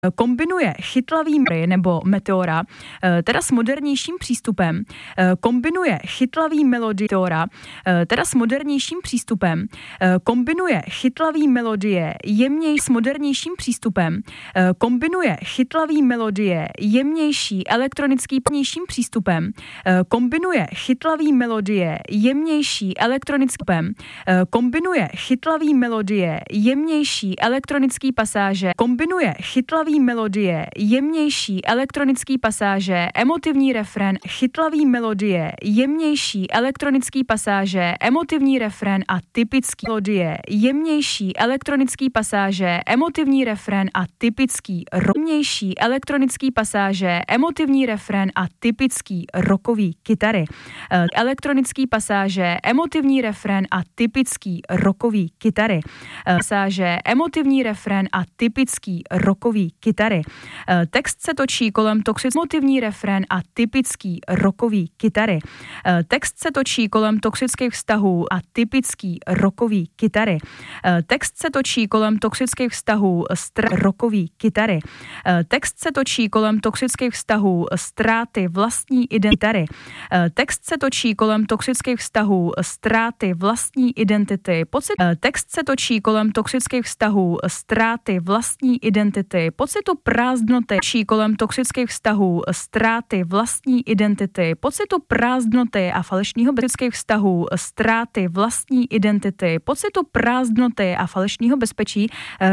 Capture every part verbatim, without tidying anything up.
kombinuje chytlavý mry nebo meteora, teda s modernějším přístupem, kombinuje chytlavý melodie meteora, teda s modernějším přístupem, kombinuje chytlavý melodie jemněj s modernějším přístupem, kombinuje chytlavý melodie jemnější elektronický pnějším přístupem, kombinuje chytlavý melodie jemnější elektronickým, kombinuje chytlavý melodie jemnější elektronický pasáže, kombinuje chytlavý melodie jemnější elektronický pasáže, emotivní refrén, chytlavý melodie jemnější elektronický pasáže, emotivní refrén a typický melodie jemnější elektronický pasáže, emotivní refrén a typický rovnější elektronický pasáže, emotivní refrén a typický rockový kytary. Elektronický pasáže, emotivní refrén a typický rockový kytary. Pasáže, emotivní refrén a typický rockový kytary. Text se točí kolem toxic emotivní refrén a typický rockový kytary. Text se točí kolem toxických vztahů a typický rockový kytary. Text se točí kolem toxických vztahů str- rockový kytary. Text se točí kolem toxických vztahů ztráty vlastní identity. Text se točí kolem toxických vztahů ztráty vlastní identity. Pocit text se točí kolem toxických vztahů ztráty vlastní identity. Pocitu prázdnoty točí kolem toxických vztahů ztráty vlastní identity. Pocitu prázdnoty a falešného toxických vztahů ztráty vlastní identity. Pocitu prázdnoty a falešného bezpečí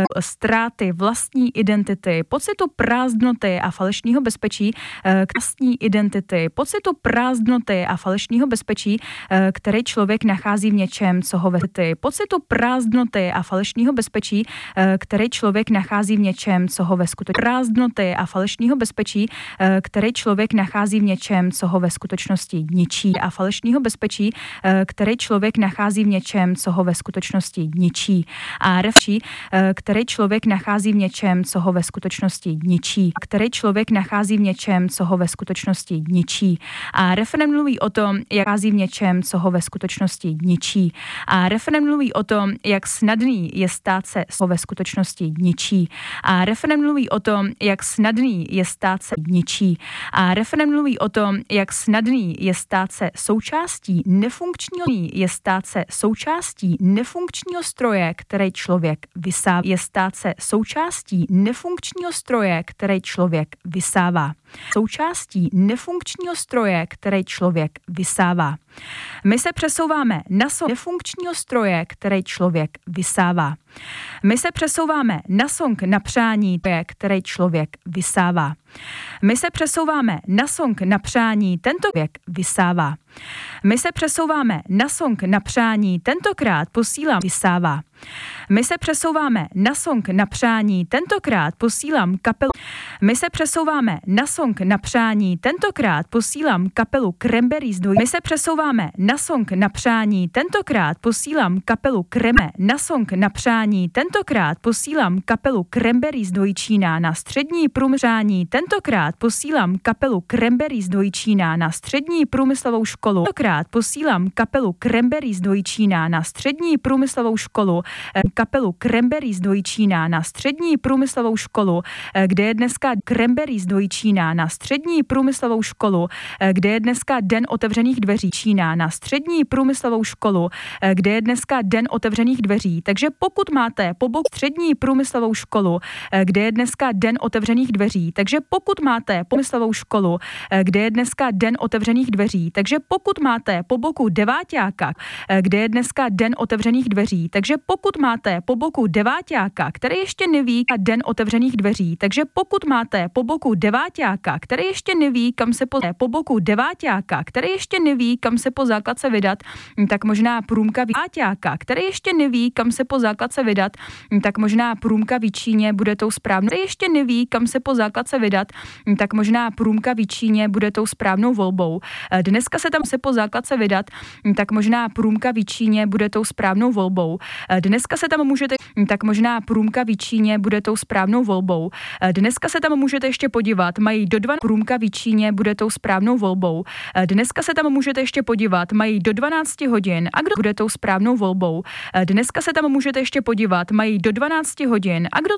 ztráty vlastní identity. Pocitu prázdnoty a falešného bezpečí vlastní identity. Pocitu prázdnoty a falešného bezpečí, který člověk nachází v něčem, co ho vety. Pocitu prázdnoty a falešného bezpečí, který člověk nachází v něčem, co ho ve skutečnosti prázdnoty a falešného bezpečí, který člověk nachází v něčem, co ho ve skutečnosti ničí a falešného bezpečí, který člověk nachází v něčem, co ho ve skutečnosti ničí a refčí, který člověk nachází v něčem, co ho ve skutečnosti ničí, který člověk nachází v něčem, co ho ve skutečnosti ničí a referendum mluví o tom, jak nachází v něčem, co ho ve skutečnosti ničí a referendum mluví o tom, jak snadný je stát se co ve skutečnosti ničí a referendum mluví o tom, jak snadný je stát se ničí a referendum mluví o tom, jak snadný je stát se součástí nefunkčního je stát se součástí nefunkčního stroje, který člověk vysává. Je stát se součástí nefunkčního stroje, který člověk vysává. Součástí nefunkčního stroje, který člověk vysává. My se přesouváme na song nefunkčního stroje, který člověk vysává. My se přesouváme na song na přání, který člověk vysává. My se přesouváme na song na přání, tento věk vysává. My se přesouváme na song na přání, tentokrát posílám vysává. My se přesouváme na song na přání, tentokrát posílám kapelu. My se přesouváme na song na přání, tentokrát posílám kapelu Cranberries dvoj. My se přesouváme na song na přání, tentokrát posílám kapelu Kreme. Na song na přání, tentokrát posílám kapelu Cranberries dvojčína na střední průmřání, tentokrát posílám kapelu Cranberries dvojčína na střední průmyslovou školu. Tentokrát posílám kapelu Cranberries dvojčína na střední průmyslovou školu. Kapelu Cranberries dvojčína na střední průmyslovou školu, kde je dneska Cranberries dvojčína na střední průmyslovou školu, kde je dneska den otevřených dveří Čína na střední průmyslovou školu, kde je dneska den otevřených dveří. Takže pokud máte po boku střední průmyslovou školu, kde je dneska den otevřených dveří, takže pokud máte průmyslovou školu, kde je dneska den otevřených dveří, takže pokud máte po boku deváťáka, kde je dneska den otevřených dveří, takže pokud máte po boku deváťáka, který ještě neví a den otevřených dveří, takže pokud máte po boku deváťáka, který ještě neví, kam se po, po boku deváťáka, který ještě neví, kam se po základce vydat, tak možná průmka deváťáka, který ještě neví, kam se po základce vydat, tak možná průmka Vyčíně bude tou správnou. Který ještě neví, kam se po základce vydat, tak možná průmka Vyčíně bude tou správnou volbou. Dneska se tam se po základce vydat, tak možná průmka Vyčíně bude tou správnou volbou. Dneska se tam můžete, tak možná průmka Vyčíně bude tou správnou volbou. Dneska se tam můžete ještě podívat, mají do dvanácti průmka Vyčíně bude tou správnou volbou. Dneska se tam můžete ještě podívat, mají do dvanácti hodin a kdo bude tou správnou volbou. Dneska se tam můžete ještě podívat, mají do dvanácti hodin a kdo